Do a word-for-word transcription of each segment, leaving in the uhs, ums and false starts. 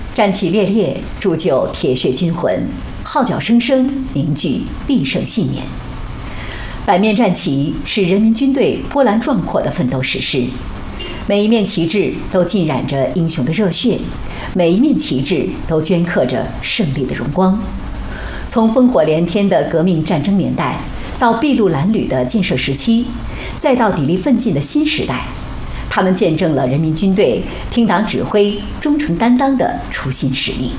战旗猎猎，铸就铁血军魂；号角声声，凝聚必胜信念。百面战旗是人民军队波澜壮阔的奋斗史诗，每一面旗帜都浸染着英雄的热血，每一面旗帜都镌刻着胜利的荣光。从烽火连天的革命战争年代，到筚路蓝缕的建设时期，再到砥砺奋进的新时代，他们见证了人民军队听党指挥、忠诚担当的初心使命。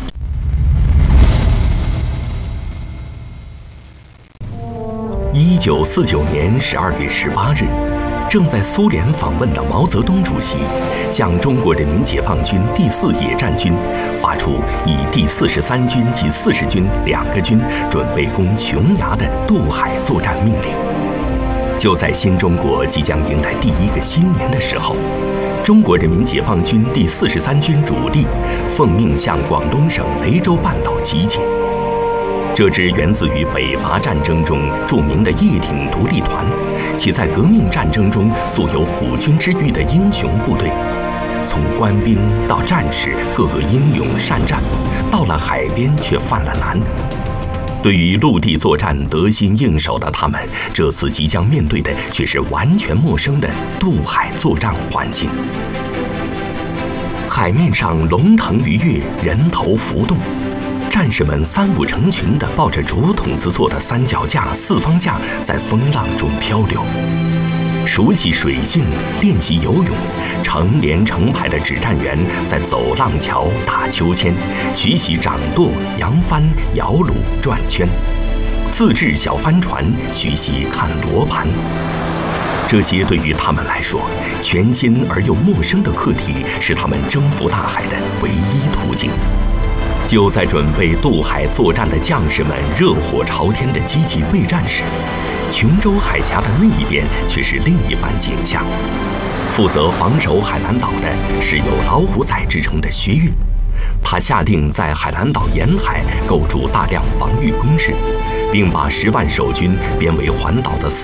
一九四九年十二月十八日，正在苏联访问的毛泽东主席向中国人民解放军第四野战军发出以第四十三军及四十军两个军准备攻琼崖的渡海作战命令。就在新中国即将迎来第一个新年的时候，中国人民解放军第四十三军主力奉命向广东省雷州半岛集结。这支源自于北伐战争中著名的叶挺独立团，其在革命战争中素有虎踞之誉的英雄部队，从官兵到战士，个个英勇善战，到了海边却犯了难。对于陆地作战得心应手的他们，这次即将面对的却是完全陌生的渡海作战环境。海面上龙腾鱼跃，人头浮动，战士们三五成群地抱着竹筒子做的三脚架、四方架，在风浪中漂流。熟悉水性、练习游泳，成连成排的指战员在走浪桥、打秋千，学习掌舵、扬帆、摇橹、转圈；自制小帆船，学习看罗盘。这些对于他们来说，全新而又陌生的课题，是他们征服大海的唯一途径。就在准备渡海作战的将士们热火朝天的积极备战时，琼州海峡的那一边却是另一番景象。负责防守海南岛的是有老虎仔之称的薛岳，他下令在海南岛沿海构筑大量防御工事，并把十万守军编为环岛的